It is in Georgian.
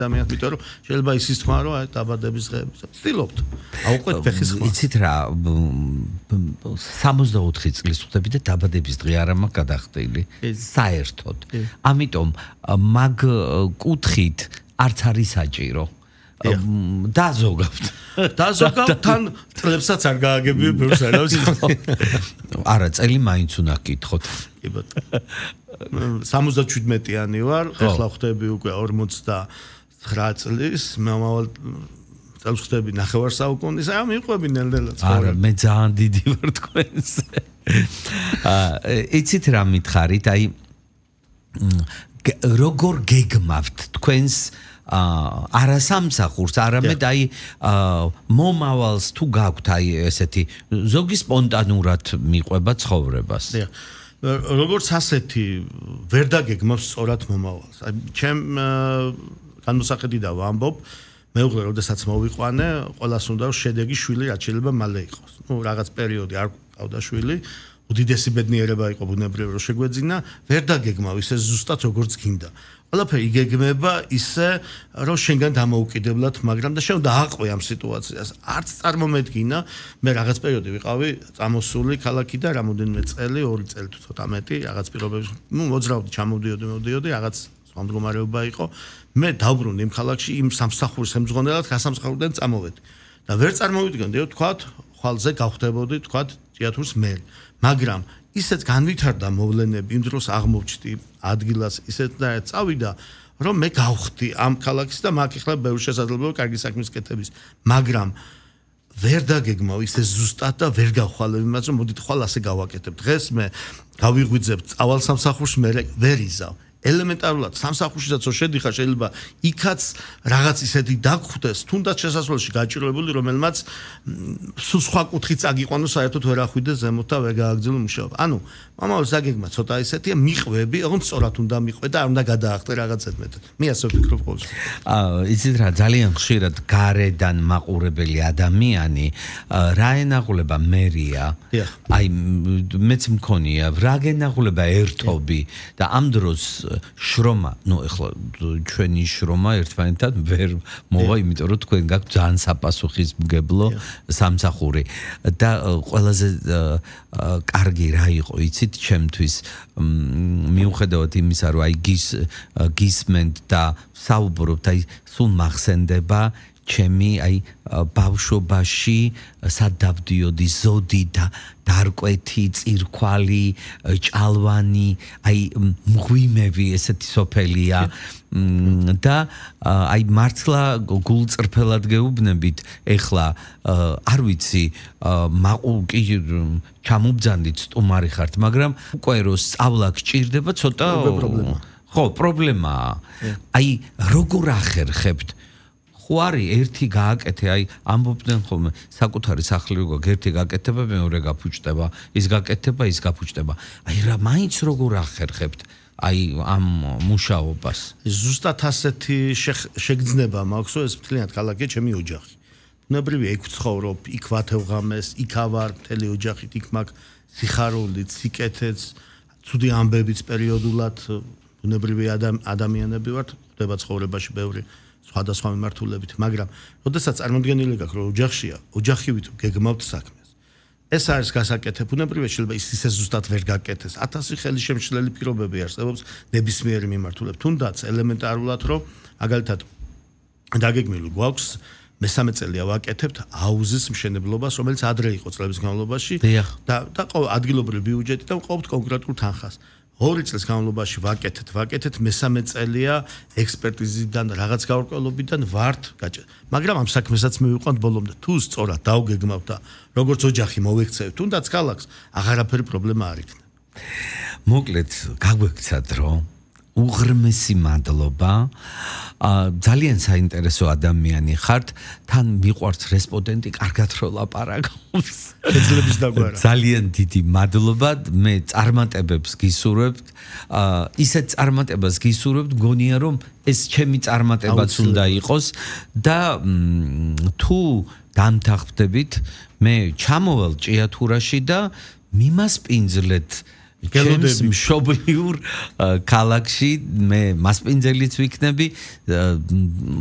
ადამიანს, იმიტომ რომ შეიძლება ისიც თქვა რომ აი დაბადების დღეები ვცდილობთ. აუყვეთ ფეხის ხმა. იცით რა 64 წლის ვხდები და დაბადების დღე არ მაქვს გადახდილი. საერთოდ. ამიტომ მაგ კუთხით არც არის საჭირო. დაზოგავთ თან წლებსაც არ გააგებია ბევრს არავის. არა, წელი მაინც უნდა გკითხოთ. კი ბატონო. 77-იანი ვარ, ახლა ვხდები უკვე 49 წლის, მომავალ წელს ვხდები 9 საუკუნის, აი მიყვები ნელ-ნელა ცხოვრება. არა, მე ძალიან დიდი ვარ თქვენზე. იცით რა მითხარით, აი როგორ გეგმავთ თქვენს არა სამსახურს, არამედ აი მომავალს თუ გაქვთ აი ესეთი ზოგი სპონტანურად მიყვება ცხოვრებას. როგორც ასეთი ვერ დაგეგმავს სწორად მომავალს. აი ჩემ განმოსახედი და ვამბობ, მეუღლე როდესაც მოვიყვანე, ყველას უნდა შედეგი შვილი რაც შეიძლება მალე იყოს. ნუ რაღაც პერიოდი არ ყავდა შვილი, უდიდესი ბედნიერება იყო ბუნებრივი რომ შეგვეძინა, ვერ დაგეგმავ ისე ზუსტად როგორც გინდა. ყველაფერი იგეგმება ისე რომ შენგან დამოუკიდებლად, მაგრამ და შენ უნდა აყვე ამ სიტუაციას. არც წარმომედგინა, მე რაღაც პერიოდი ვიყავი წამოსული ქალაქი და რამოდენიმე წელი, 2 წელი თუ ცოტა მეტი, რაღაც პირობებში, ნუ მოძრავდი, ჩამოვდიოდი, რაღაც სხვა მდგომარეობა იყო. მე დავბრუნდი იმ ქალაქში იმ სამსახურის ემძღონელად, გასამსახურიდან წამოვედი. და ვერ წარმოვიდგენდი, რომ თქვათ, ხვალზე გავხდებოდი, თქვათ, ჭიათურს მე. მაგრამ ისეთ განვითარდა მოვლენები, იმ დროს აღმოჩნდი ადგილას ისეთ და წავიდა, რომ მე გავხდი ამ ქალაქის და მაგ ახლა ბევრი შესაძლებლობა კარგი საქმის კეთების, მაგრამ ვერ დაგეგმავ ისე ზუსტად და ვერ გავხვალებ იმას, რომ მოდით ხვალ ასე გავაკეთებ. დღეს მე გავიღვიძებ წავალ სამსახურში, მე ვერ იზავ. ელემენტარულად სამსახურშიც რო შედიხარ, შეიძლება იქაც რაღაც ისეთი დაგხვდეს, თუნდაც შესასვლელში გაჭირვებული, რომელმაც სულ სხვა კუთხით წაგიყვანოს, საერთოდ ვერ ახვიდეს ზემოთ და ვერ გააგრძელო მუშაობა. ანუ მომავალ ზაგეგმა ცოტა ისეთია, მიყვები, ოღონდ სწორად უნდა მიყვე და არ უნდა გადაახტე რაღაცეთ მეტად. მე ასე ვფიქრობ ყოველთვის. იცით რა, ძალიან ხშირად გარედან მაყურებელი ადამიანი რა ენაღულება მერია. აი მეც მქონია, რა ენაღულება ერთობი და ამ დროს შრომა, ნუ ეხლა ჩვენი შრომა ერთმანეთთან ვერ მოვა, იმიტომ რომ თქვენ გაქვთ ძალიან საპასუხისმგებლო სამსახური და ყველაზე კარგი რა იყო, იცით, ჩემთვის მიუხედავად იმისა, რომ აი გისმენთ და საუბრობთ, აი სულ მახსენდება ჩემი აი ბავშვობაში სად დავდიოდი ზოდი და დარკვეთი, წირქვალი, ჭალვანი, აი მღვიმევი ესეთი სოფელია და აი მართლა გულწრფელად გეუბნებით, ეხლა არ ვიცი, კი ჩამობძანდით სტუმარი ხართ, მაგრამ უკვე რომ სწავლა გჭირდება ცოტა ხო, პრობლემაა. აი როგორ ახერხებთ? ხوارი ერთი გააკეთე, აი ამბობდნენ ხოლმე საკუთარი სახლი როგორ ერთი გაკეთება, მეორე გაფუჭდება, ის გაკეთება, ის გაფუჭდება. აი რა მაინც როგორ ახერხებთ აი ამ მუშაობას? ზუსტად ასეთი შეგრძნება მაქვს, რომ ეს მთლიანად ქალაქია ჩემი ოჯახი. ბუნებრივი იქ ვცხოვრობ, იქ ვათევ ღამეს, იქ ავარ მთელი ოჯახით, იქ მაქვს სიხარულით, სიკეთეც, ცუდი ამბებიც პერიოდულად, ბუნებრივი ადამიანები ვართ, ხდება ცხოვრებაში ბევრი სხვადასხვა მიმართულებით, მაგრამ როდესაც წარმოდგენილი გაქვს, რომ ოჯახშია, ოჯახივით გეგმავთ საქმეს. ეს არის გასაკეთებ, ბუნებრივია შეიძლება ისე ზუსტად ვერ გაკეთეს. 1000 ხელი შემცვლელი პირობები არსებობს ნებისმიერი მიმართულებით. თუნდაც ელემენტარულად, რომ მაგალითად დაგეგმილი გვაქვს მესამე წელია ვაკეთებთ აუზის მშენებლობას, რომელიც ადრე იყო წლების განმავლობაში და ადგილობრივი ბიუჯეტი და ვყავთ კონკრეტულ თანხას. 2 წლის განმავლობაში ვაკეთეთ მესამე წელია ექსპერტიზიდან რაღაც გაურკვევლობიდან ვართ გაჭირ. მაგრამ ამ საქმესაც მივიყვანთ ბოლომდე. თუ სწორად დავგეგმავთ და როგორც ოჯახი მოვიქცევთ, თუნდაც ქალაქს აღარაფერი პრობლემა არ იქნება. მოკლედ, გაგვექცა დრო. უღრმესი მადლობა. ძალიან საინტერესო ადამიანი ხართ. თან მიყვარს რესპონდენტი, კარგად რო ლაპარაკობს. შეძლებს დაგვარა. ძალიან დიდი მადლობა. მე წარმატებებს გისურვებთ. ისეთ წარმატებას გისურვებთ, მგონია რომ ეს ჩემი წარმატებაც უნდა იყოს და თუ დამთანხმდებით, მე ჩამოვალ ჭიათურაში და მიმასპინძლეთ ჩემს მშობლიურ ქალაქში მე მასპინძელიც ვიქნები